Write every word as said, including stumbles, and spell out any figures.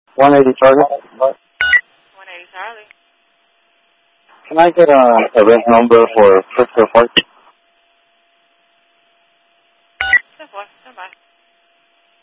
one eighty Charlie. What? one eighty Charlie. Can I get a, a rent number for Crystal Park? ten four. Bye.